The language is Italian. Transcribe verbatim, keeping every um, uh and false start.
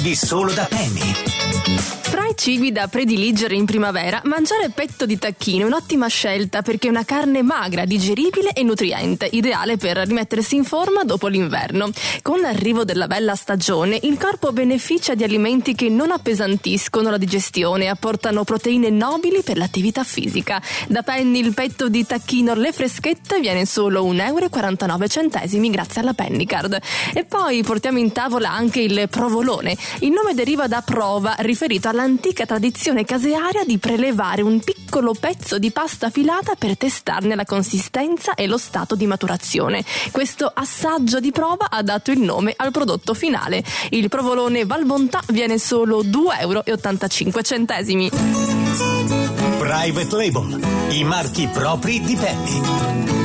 di solo da Penny. Fra i cibi da prediligere in primavera, mangiare petto di tacchino è un'ottima scelta perché è una carne magra, digeribile e nutriente, ideale per rimettersi in forma dopo l'inverno. Con l'arrivo della bella stagione, il corpo beneficia di alimenti che non appesantiscono la digestione e apportano proteine nobili per l'attività fisica. Da Penny il petto di tacchino Le Freschette viene solo un euro e quarantanove centesimi grazie alla Pennycard. E poi portiamo in tavola anche il provolone. Il nome deriva da prova, riferito all'antica tradizione casearia di prelevare un piccolo pezzo di pasta filata per testarne la consistenza e lo stato di maturazione. Questo assaggio di prova ha dato il nome al prodotto finale. Il provolone Valbontà viene solo due euro e ottantacinque centesimi. Private Label, i marchi propri di Penny.